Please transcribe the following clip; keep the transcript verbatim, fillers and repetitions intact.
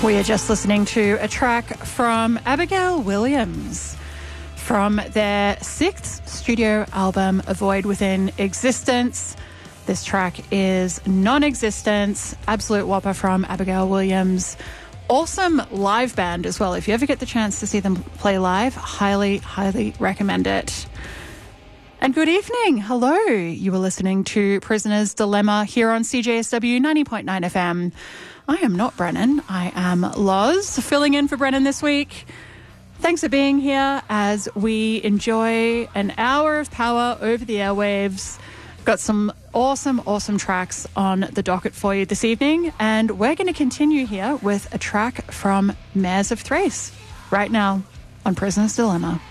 We are just listening to a track from Abigail Williams from their sixth studio album, A Void Within Existence. This track is Non-Existence, absolute whopper from Abigail Williams. Awesome live band as well. If you ever get the chance to see them play live, highly, highly recommend it. And good evening. Hello. You are listening to Prisoner's Dilemma here on C J S W ninety point nine F M. I am not Brennan. I am Loz, filling in for Brennan this week. Thanks for being here as we enjoy an hour of power over the airwaves. Got some awesome, awesome tracks on the docket for you this evening, and we're going to continue here with a track from Mares of Thrace right now on Prisoner's Dilemma.